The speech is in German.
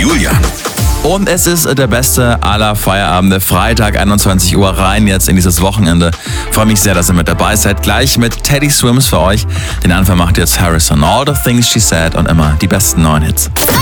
Julian. Und es ist der beste aller Feierabende. Freitag, 21 Uhr, rein jetzt in dieses Wochenende. Freue mich sehr, dass ihr mit dabei seid. Gleich mit Teddy Swims für euch. Den Anfang macht jetzt Harrison. All the Things She Said und immer die besten neuen Hits.